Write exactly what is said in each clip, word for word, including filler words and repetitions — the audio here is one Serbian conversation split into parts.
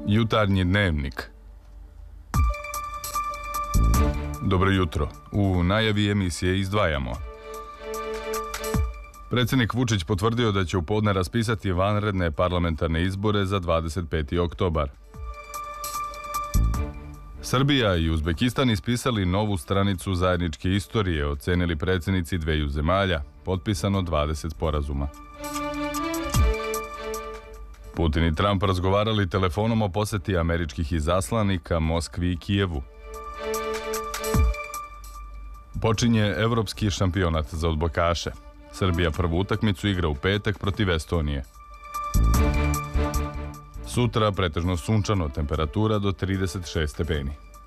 Jutarnji dnevnik. Dobro jutro. U najavi emisije izdvajamo. Predsjednik Vučić potvrdio da će u podne raspisati vanredne parlamentarne izbore za dvadeset peti oktobar. Srbija i Uzbekistan ispisali novu stranicu zajedničke istorije, ocenili predsjednici dveju zemalja, potpisano dvadeset sporazuma. Putin i Trump razgovarali telefonom o posjeti američkih izaslanika Moskvi i Kijevu. Počinje evropski šampionat za odbojkaše. Srbija prvu utakmicu igra u petak protiv Estonije. Sutra pretežno sunčano, temperatura do trideset šest stepeni.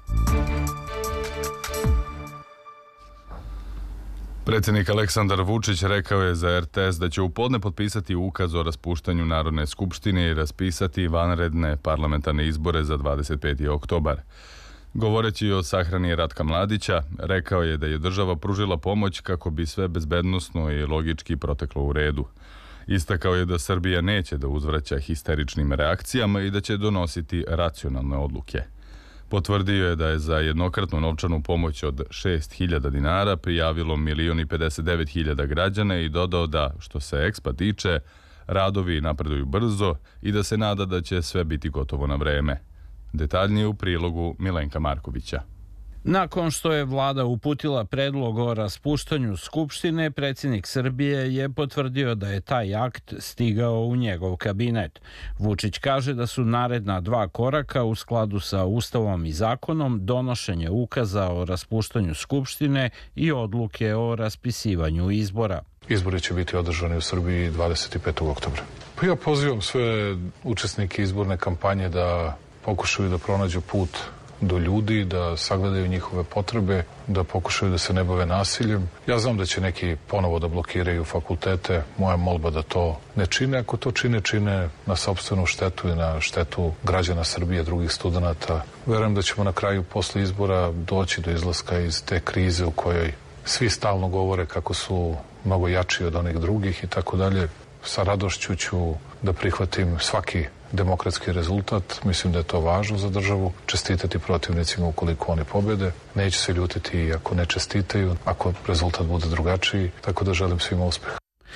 Predsjednik Aleksandar Vučić rekao je za er te es da će u podne potpisati ukaz o raspuštanju Narodne skupštine i raspisati vanredne parlamentarne izbore za dvadeset peti oktobar. Govoreći o sahrani Ratka Mladića, rekao je da je država pružila pomoć kako bi sve bezbednosno i logički proteklo u redu. Istakao je da Srbija neće da uzvraća histeričnim reakcijama i da će donositi racionalne odluke. Potvrdio je da je za jednokratnu novčanu pomoć od šest hiljada dinara prijavilo milion i pedeset devet hiljada građana i dodao da, što se ekspa tiče, radovi napreduju brzo i da se nada da će sve biti gotovo na vreme. Detaljnije u prilogu Milenka Markovića. Nakon što je vlada uputila predlog o raspuštanju Skupštine, predsjednik Srbije je potvrdio da je taj akt stigao u njegov kabinet. Vučić kaže da su naredna dva koraka u skladu sa Ustavom i zakonom donošenje ukaza o raspuštanju Skupštine i odluke o raspisivanju izbora. Izbori će biti održani u Srbiji dvadeset petog oktobra. Pa ja pozivam sve učesnike izborne kampanje da pokušaju da pronađu put do ljudi, da sagledaju njihove potrebe, da pokušaju da se ne bave nasiljem. Ja znam da će neki ponovo da blokiraju fakultete, moja molba da to ne čine. Ako to čine, čine na sopstvenu štetu i na štetu građana Srbije, drugih studenata. Verujem da ćemo na kraju posle izbora doći do izlaska iz te krize u kojoj svi stalno govore kako su mnogo jači od onih drugih i tako dalje. Sa radošću ću da prihvatim svaki demokratski rezultat. Mislim da je to važno za državu. Čestitati protivnicima ukoliko oni pobede. Neću se ljutiti ako ne čestitaju, ako rezultat bude drugačiji. Tako da želim svima uspeh.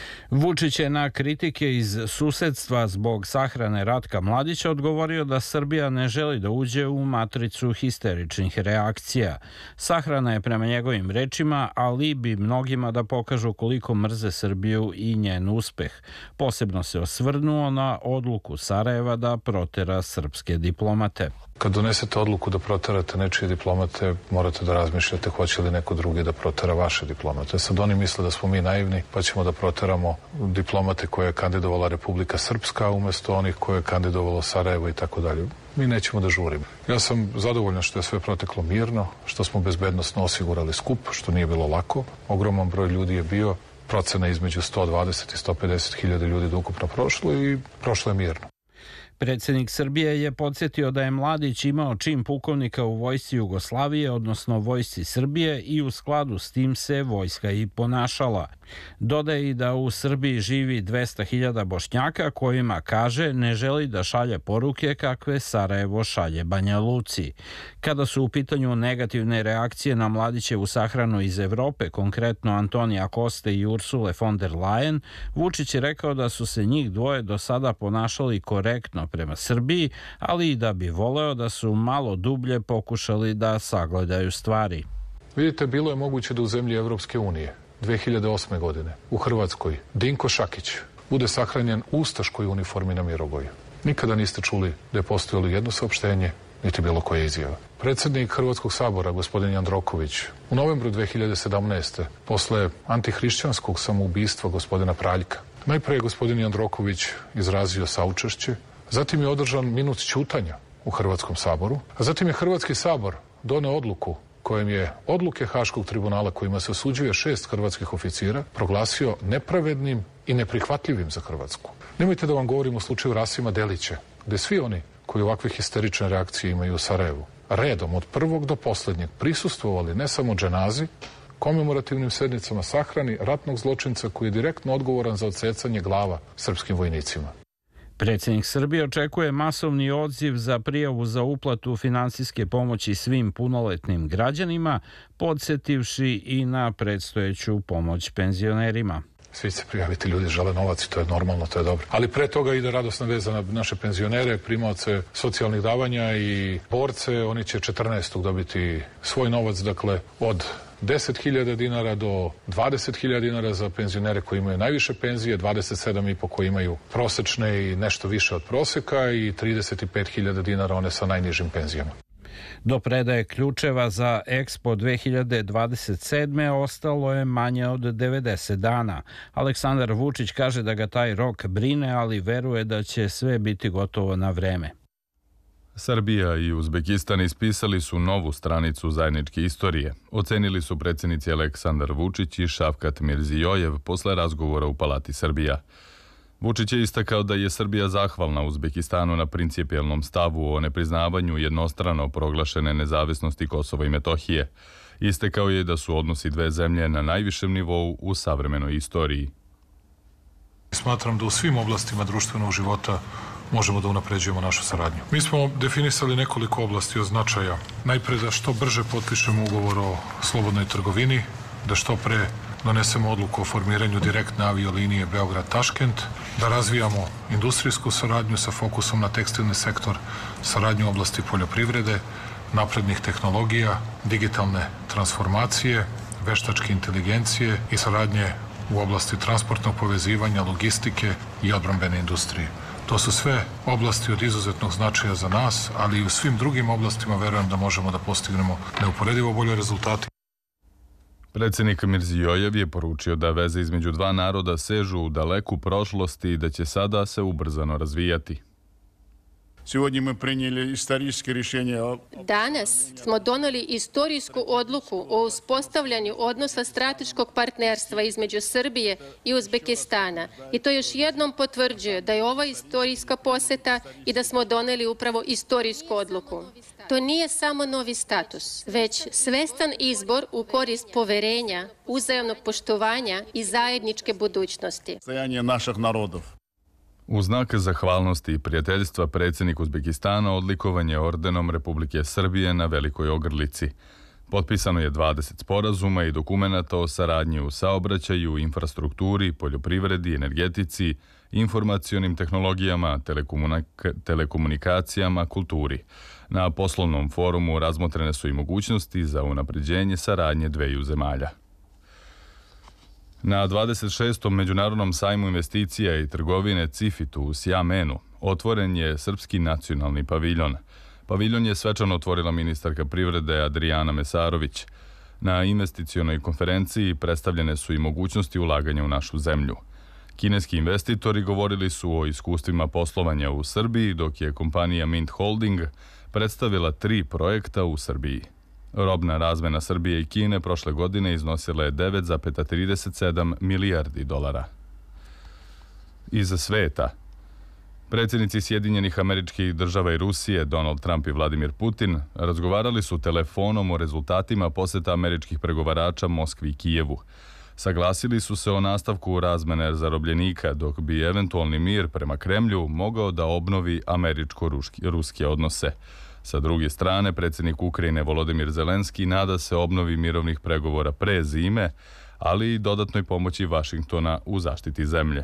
Vučić je na kritike iz susedstva zbog sahrane Ratka Mladića odgovorio da Srbija ne želi da uđe u matricu histeričnih reakcija. Sahrana je prema njegovim rečima alibi mnogima da pokažu koliko mrze Srbiju i njen uspeh. Posebno se osvrnuo na odluku Sarajeva da protera srpske diplomate. Kad donesete odluku da proterate nečije diplomate, morate da razmišljate hoće li neko drugi da protera vaše diplomate. Sad oni misle da smo mi naivni, pa ćemo da proteramo diplomate koje je kandidovala Republika Srpska umjesto onih koje je kandidovalo Sarajevo i tako dalje. Mi nećemo da žurimo. Ja sam zadovoljan što je sve proteklo mirno, što smo bezbednosno osigurali skup, što nije bilo lako. Ogroman broj ljudi je bio, procena između sto dvadeset i sto pedeset hiljada ljudi da ukupno prošlo i prošlo je mirno. Predsjednik Srbije je podsjetio da je Mladić imao čin pukovnika u vojsci Jugoslavije, odnosno vojsci Srbije, i u skladu s tim se vojska i ponašala. Dodaje i da u Srbiji živi dvesta hiljada Bošnjaka kojima, kaže, ne želi da šalje poruke kakve Sarajevo šalje Banja Luci. Kada su u pitanju negativne reakcije na Mladićevu sahranu iz Evrope, konkretno Antonija Koste i Ursule von der Leyen, Vučić je rekao da su se njih dvoje do sada ponašali korektno prema Srbiji, ali i da bi voleo da su malo dublje pokušali da sagledaju stvari. Vidite, bilo je moguće da u zemlji Evropske unije dve hiljade osme. godine u Hrvatskoj Dinko Šakić bude sahranjen u ustaškoj uniformi na Mirogoju. Nikada niste čuli da je postojalo jedno saopštenje, niti bilo koja izjava. Predsjednik Hrvatskog sabora, gospodin Jandroković, u novembru dve hiljade sedamnaeste. posle antihrišćanskog samoubistva gospodina Praljka, najpre je gospodin Jandroković izrazio saučešće, zatim je održan minut ćutanja u Hrvatskom saboru, a zatim je Hrvatski sabor doneo odluku kojem je odluke Haškog tribunala kojima se osuđuje šest hrvatskih oficira proglasio nepravednim i neprihvatljivim za Hrvatsku. Nemojte da vam govorim o slučaju Rasima Delića, gde svi oni koji ovakve histerične reakcije imaju u Sarajevu, redom od prvog do poslednjeg prisustvovali ne samo dženazi, komemorativnim sednicama sahrani ratnog zločinca koji je direktno odgovoran za odsecanje glava srpskim vojnicima. Predsjednik Srbije očekuje masovni odziv za prijavu za uplatu finansijske pomoći svim punoletnim građanima, podsjetivši i na predstojeću pomoć penzionerima. Svi se prijaviti, ljudi žele novac i to je normalno, to je dobro. Ali pre toga ide radosna veza na naše penzionere, primaoce socijalnih davanja i borce. Oni će četrnaestog dobiti svoj novac, dakle od deset hiljada dinara do dvadeset hiljada dinara za penzionere koji imaju najviše penzije, dvadeset sedam i po koji imaju prosečne i nešto više od proseka i trideset pet hiljada dinara one sa najnižim penzijama. Do predaje ključeva za Expo dve hiljade dvadeset sedme ostalo je manje od devedeset dana. Aleksandar Vučić kaže da ga taj rok brine, ali veruje da će sve biti gotovo na vreme. Srbija i Uzbekistan ispisali su novu stranicu zajedničke istorije. Ocenili su predsjednici Aleksandar Vučić i Šavkat Mirzijojev posle razgovora u Palati Srbija. Vučić je istakao da je Srbija zahvalna Uzbekistanu na principijelnom stavu o nepriznavanju jednostrano proglašene nezavisnosti Kosova i Metohije. Istakao je da su odnosi dve zemlje na najvišem nivou u savremenoj istoriji. Smatram da u svim oblastima društvenog života možemo da unapređujemo našu saradnju. Mi smo definisali nekoliko oblasti od značaja. Najpre da što brže potpišemo ugovor o slobodnoj trgovini, da što pre donesemo odluku o formiranju direktne aviolinije Beograd-Taškent, da razvijamo industrijsku saradnju sa fokusom na tekstilni sektor, saradnju u oblasti poljoprivrede, naprednih tehnologija, digitalne transformacije, veštačke inteligencije i saradnje u oblasti transportnog povezivanja, logistike i odbrambene industrije. To su sve oblasti od izuzetnog značaja za nas, ali i u svim drugim oblastima verujem da možemo da postignemo neuporedivo bolje rezultate. Predsjednik Mirzijojev je poručio da veze između dva naroda sežu u daleku prošlost i da će sada se ubrzano razvijati. Danas smo doneli istorijsku odluku o uspostavljanju odnosa strateškog partnerstva između Srbije i Uzbekistana i to još jednom potvrđuje da je ova istorijska poseta i da smo doneli upravo istorijsku odluku. To nije samo novi status, već svestan izbor u korist poverenja, uzajamnog poštovanja i zajedničke budućnosti. U znak zahvalnosti i prijateljstva predsjednik Uzbekistana odlikovan je ordenom Republike Srbije na Velikoj Ogrlici. Potpisano je dvadeset sporazuma i dokumenata o saradnji u saobraćaju, infrastrukturi, poljoprivredi, energetici, informacionim tehnologijama, telekomunika- telekomunikacijama, kulturi. Na poslovnom forumu razmotrene su i mogućnosti za unapređenje saradnje dveju zemalja. Na dvadeset šestom Međunarodnom sajmu investicija i trgovine Cifitu u Sjamenu otvoren je Srpski nacionalni paviljon. Paviljon je svečano otvorila ministarka privrede Adrijana Mesarović. Na investicionoj konferenciji predstavljene su i mogućnosti ulaganja u našu zemlju. Kineski investitori govorili su o iskustvima poslovanja u Srbiji, dok je kompanija Mint Holding predstavila tri projekta u Srbiji. Robna razmena Srbije i Kine prošle godine iznosila je devet zarez trideset sedam milijardi dolara. Iza sveta. Predsjednici Sjedinjenih Američkih Država i Rusije, Donald Trump i Vladimir Putin, razgovarali su telefonom o rezultatima poseta američkih pregovarača Moskvi i Kijevu. Saglasili su se o nastavku razmene zarobljenika, dok bi eventualni mir prema Kremlju mogao da obnovi američko-ruske odnose. Sa druge strane, predsjednik Ukrajine Volodimir Zelenski nada se obnovi mirovnih pregovora pre zime, ali i dodatnoj pomoći Vašingtona u zaštiti zemlje.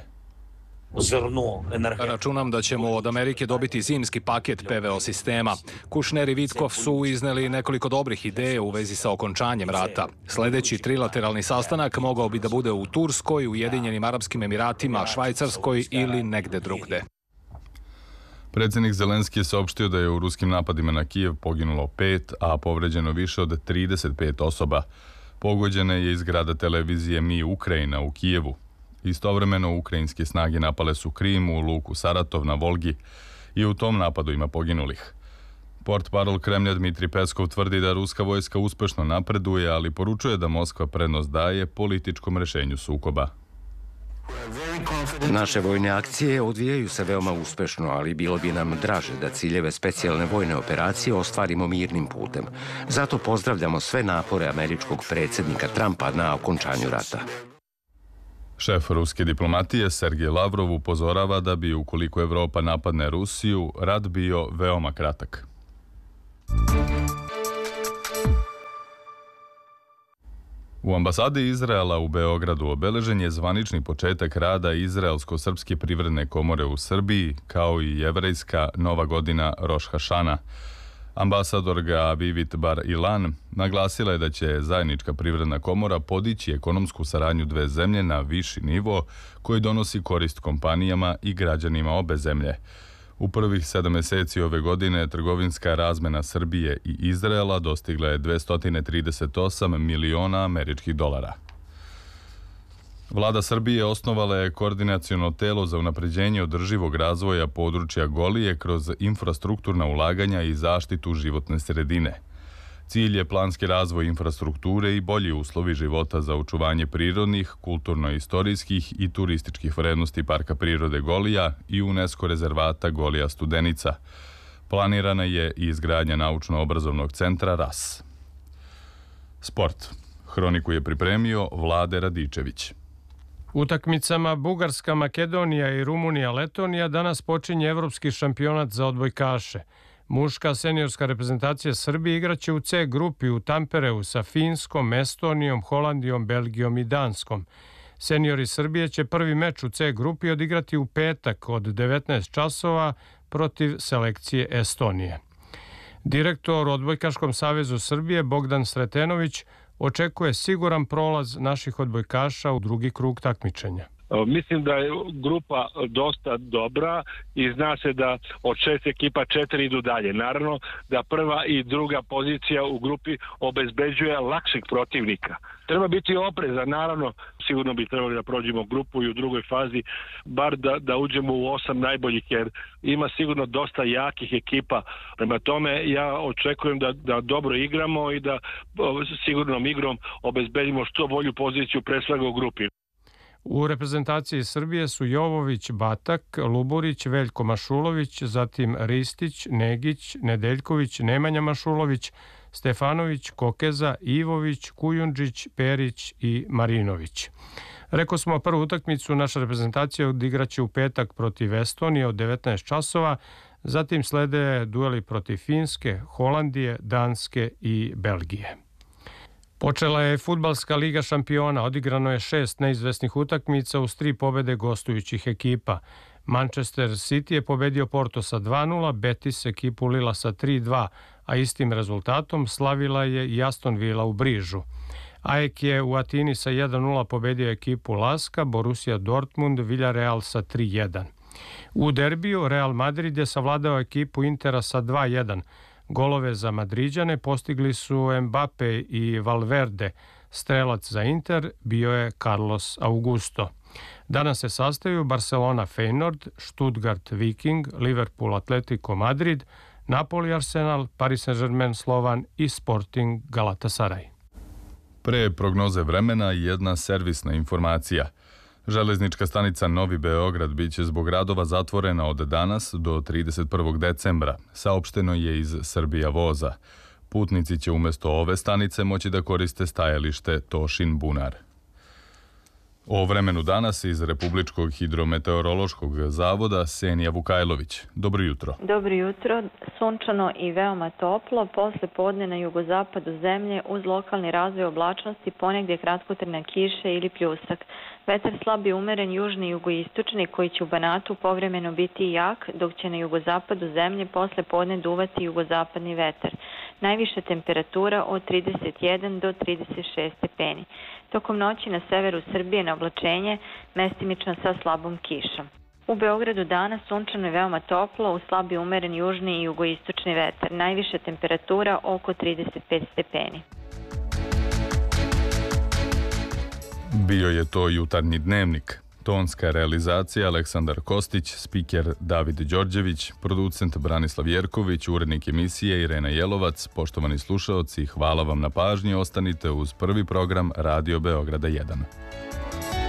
Računam da ćemo od Amerike dobiti zimski paket P V O sistema. Kušner i Vitkov su izneli nekoliko dobrih ideja u vezi sa okončanjem rata. Sljedeći trilateralni sastanak mogao bi da bude u Turskoj, Ujedinjenim Arapskim Emiratima, Švajcarskoj ili negde drugde. Predsjednik Zelenski je saopštio da je u ruskim napadima na Kijev poginulo pet, a povređeno više od trideset pet osoba. Pogođena je i zgrada televizije Mi Ukrajina u Kijevu. Istovremeno ukrajinske snage napale su Krim u luku Saratov na Volgi i u tom napadu ima poginulih. Portparol Kremlja Dmitri Peskov tvrdi da ruska vojska uspešno napreduje, ali poručuje da Moskva prednost daje političkom rešenju sukoba. Naše vojne akcije odvijaju se veoma uspešno, ali bilo bi nam draže da ciljeve specijalne vojne operacije ostvarimo mirnim putem. Zato pozdravljamo sve napore američkog predsjednika Trumpa na okončanju rata. Šef ruske diplomatije Sergej Lavrov upozorava da bi, ukoliko Evropa napadne Rusiju, rat bio veoma kratak. U ambasadi Izraela u Beogradu obeležen je zvanični početak rada Izraelsko-srpske privredne komore u Srbiji, kao i jevrejska Nova godina Roš Hašana. Ambasadorka Avivit Bar Ilan naglasila je da će zajednička privredna komora podići ekonomsku saradnju dve zemlje na viši nivo koji donosi korist kompanijama i građanima obe zemlje. U prvih sedam meseci ove godine trgovinska razmena Srbije i Izraela dostigla je dvesta trideset osam miliona američkih dolara. Vlada Srbije osnovala je koordinaciono telo za unapređenje održivog razvoja područja Golije kroz infrastrukturna ulaganja i zaštitu životne sredine. Cilj je planski razvoj infrastrukture i bolji uslovi života za očuvanje prirodnih, kulturno-istorijskih i turističkih vrednosti Parka prirode Golija i UNESCO rezervata Golija Studenica. Planirana je i izgradnja naučno-obrazovnog centra R A S. Sport. Hroniku je pripremio Vlade Radičević. Utakmicama Bugarska, Makedonija i Rumunija, Letonija danas počinje evropski šampionat za odbojkaše. Muška seniorska reprezentacija Srbije igraće u C grupi u Tampereu sa Finskom, Estonijom, Holandijom, Belgijom i Danskom. Seniori Srbije će prvi meč u C grupi odigrati u petak od devetnaest časova protiv selekcije Estonije. Direktor u Odbojkaškom savezu Srbije Bogdan Sretenović očekuje siguran prolaz naših odbojkaša u drugi krug takmičenja. Mislim da je grupa dosta dobra i zna se da od šest ekipa četiri idu dalje. Naravno da prva i druga pozicija u grupi obezbeđuje lakšeg protivnika. Treba biti oprezan, naravno, sigurno bi trebali da prođemo grupu i u drugoj fazi, bar da, da uđemo u osam najboljih, jer ima sigurno dosta jakih ekipa. Prema tome ja očekujem da, da dobro igramo i da sigurnom igrom obezbedimo što bolju poziciju pre svega u grupi. U reprezentaciji Srbije su Jovović, Batak, Luburić, Veljko Mašulović, zatim Ristić, Negić, Nedeljković, Nemanja Mašulović, Stefanović, Kokeza, Ivović, Kujundžić, Perić i Marinović. Rekao smo, prvu utakmicu naša reprezentacija odigraće u petak protiv Estonije od devetnaest časova, zatim slede dueli protiv Finske, Holandije, Danske i Belgije. Počela je Fudbalska liga šampiona, odigrano je šest neizvesnih utakmica uz tri pobede gostujućih ekipa. Manchester City je pobedio Porto sa dva nula, Betis ekipu Lila sa tri dva, a istim rezultatom slavila je i Aston Villa u Brižu. A E K je u Atini sa jedan nula pobedio ekipu Laska, Borussia Dortmund, Villarreal sa tri jedan. U derbiju Real Madrid je savladao ekipu Intera sa dva jedan. Golove za Madriđane postigli su Mbappe i Valverde. Strelac za Inter bio je Carlos Augusto. Danas se sastaju Barcelona Feyenoord, Stuttgart Viking, Liverpool Atletico Madrid, Napoli Arsenal, Paris Saint-Germain Slovan i Sporting Galatasaray. Pre prognoze vremena jedna servisna informacija. Železnička stanica Novi Beograd biće zbog radova zatvorena od danas do trideset prvog decembra, saopšteno je iz Srbija voza. Putnici će umjesto ove stanice moći da koriste stajalište Tošin Bunar. O vremenu danas iz Republičkog hidrometeorološkog zavoda Senija Vukajlović. Dobro jutro. Dobro jutro. Sunčano i veoma toplo. Posle podne na jugozapadu zemlje uz lokalni razvoj oblačnosti ponegdje kratkotrajne kiše ili pljusak. Vetar slab i umeren južni i jugoistočni koji će u Banatu povremeno biti jak, dok će na jugozapadu zemlje posle podne duvati jugozapadni vetar. Najviša temperatura od trideset jedan do trideset šest stepeni. Tokom noći na severu Srbije na oblačenje, mestimično sa slabom kišom. U Beogradu danas sunčano i veoma toplo, uz slab i umeren južni i jugoistočni vetar. Najviša temperatura oko trideset pet stepeni. Bio je to jutarnji dnevnik. Tonska realizacija Aleksandar Kostić, spiker David Đorđević, producent Branislav Jerković, urednik emisije Irena Jelovac. Poštovani slušaoci, hvala vam na pažnji. Ostanite uz prvi program Radio Beograda jedan.